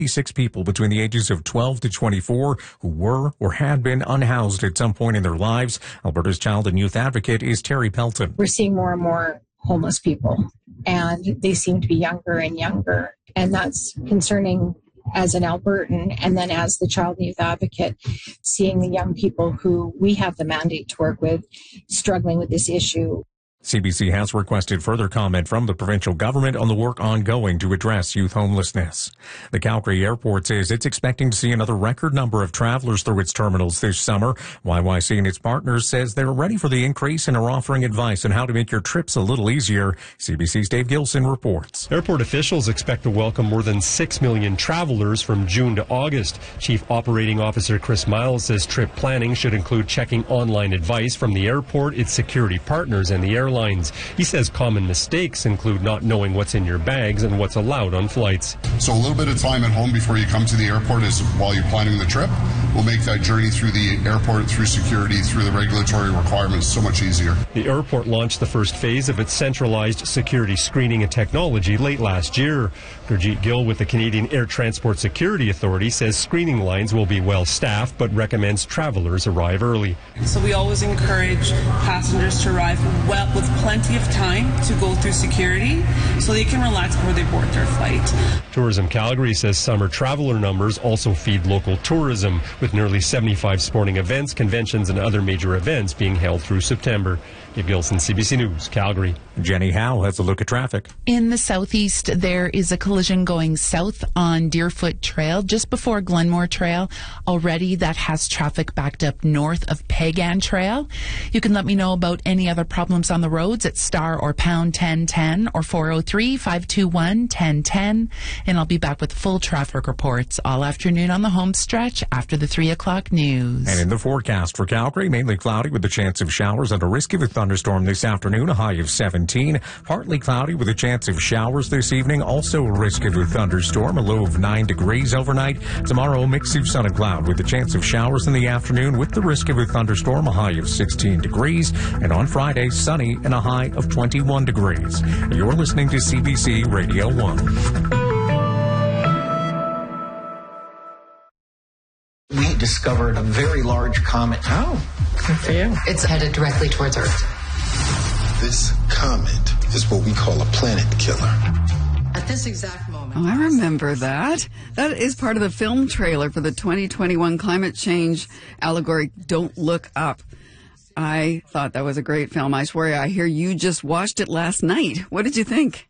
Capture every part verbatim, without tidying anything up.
Six people between the ages of twelve to twenty-four who were or had been unhoused at some point in their lives. Alberta's child and youth advocate is Terry Pelton. We're seeing more and more homeless people, and they seem to be younger and younger, and that's concerning as an Albertan, and then as the child and youth advocate, seeing the young people who we have the mandate to work with struggling with this issue. C B C has requested further comment from the provincial government on the work ongoing to address youth homelessness. The Calgary Airport says it's expecting to see another record number of travelers through its terminals this summer. Y Y C and its partners says they're ready for the increase and are offering advice on how to make your trips a little easier. C B C's Dave Gilson reports. Airport officials expect to welcome more than six million travelers from June to August. Chief Operating Officer Chris Miles says trip planning should include checking online advice from the airport, its security partners, and the airline. He says common mistakes include not knowing what's in your bags and what's allowed on flights. So a little bit of time at home before you come to the airport is while you're planning the trip will make that journey through the airport, through security, through the regulatory requirements so much easier. The airport launched the first phase of its centralized security screening and technology late last year. Gurjeet Gill with the Canadian Air Transport Security Authority says screening lines will be well staffed but recommends travelers arrive early. So we always encourage passengers to arrive well with plenty of time to go through security so they can relax before they board their flight. Tourism Calgary says summer traveler numbers also feed local tourism, with nearly seventy-five sporting events, conventions, and other major events being held through September. Dave Gilson, C B C News, Calgary. Jenny Howe has a look at traffic. In the southeast, there is a collision going south on Deerfoot Trail, just before Glenmore Trail. Already, that has traffic backed up north of Pagan Trail. You can let me know about any other problems on the roads at star or pound ten ten or four oh three, five two one, one oh one oh, and I'll be back with full traffic reports all afternoon on the home stretch after the three o'clock news. And in the forecast for Calgary, mainly cloudy with a chance of showers and a risk of a thunderstorm this afternoon, a high of seventeen. Partly cloudy with a chance of showers this evening, also a risk of a thunderstorm, a low of nine degrees overnight. Tomorrow, a mix of sun and cloud with a chance of showers in the afternoon with the risk of a thunderstorm, a high of sixteen degrees. And on Friday, sunny and a high of twenty-one degrees. You're listening to C B C Radio one. We discovered a very large comet. Oh, good for you. It's headed directly towards Earth. This comet is what we call a planet killer. At this exact moment. Oh, I remember that. That is part of the film trailer for the twenty twenty-one climate change allegory, Don't Look Up. I thought that was a great film. Aishwarya, I hear you just watched it last night. What did you think?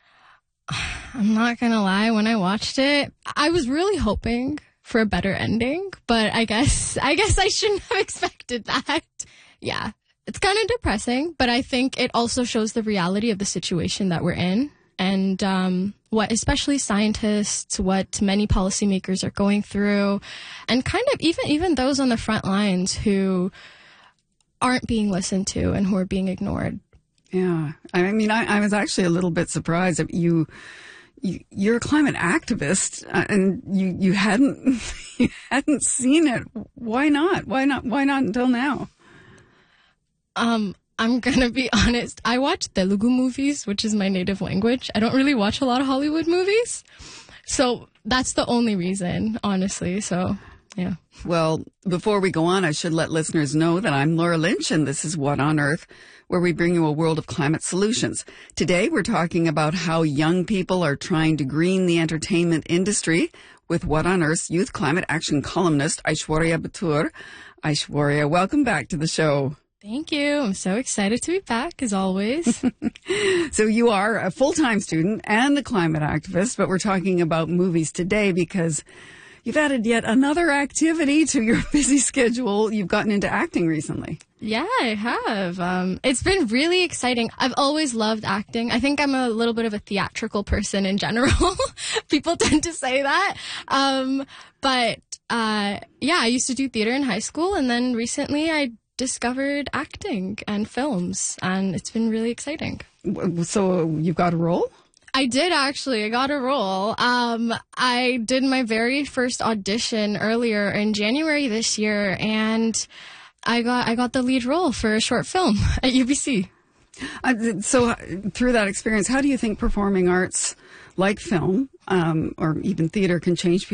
I'm not going to lie. When I watched it, I was really hoping for a better ending, but I guess, I guess I shouldn't have expected that. Yeah. It's kind of depressing, but I think it also shows the reality of the situation that we're in and um, what especially scientists, what many policymakers are going through, and kind of even, even those on the front lines who aren't being listened to and who are being ignored. Yeah. I mean, I, I was actually a little bit surprised that you, you you're a climate activist uh, and you, you hadn't you hadn't seen it. Why not? Why not? Why not until now? Um, I'm gonna be honest. I watch Telugu movies, which is my native language. I don't really watch a lot of Hollywood movies. So that's the only reason, honestly. So, yeah. Well, before we go on, I should let listeners know that I'm Laura Lynch, and this is What on Earth, where we bring you a world of climate solutions. Today, we're talking about how young people are trying to green the entertainment industry with What on Earth's youth climate action columnist, Aishwarya Batur. Aishwarya, welcome back to the show. Thank you. I'm so excited to be back, as always. So you are a full-time student and a climate activist, but we're talking about movies today because you've added yet another activity to your busy schedule. You've gotten into acting recently. Yeah, I have. Um, it's been really exciting. I've always loved acting. I think I'm a little bit of a theatrical person in general. People tend to say that. Um, but uh, yeah, I used to do theater in high school, and then recently I discovered acting and films, and it's been really exciting. So you've got a role? I did, actually. I got a role. Um, I did my very first audition earlier in January this year, and I got I got the lead role for a short film at U B C. Uh, so through that experience, how do you think performing arts like film um, or even theater can change people?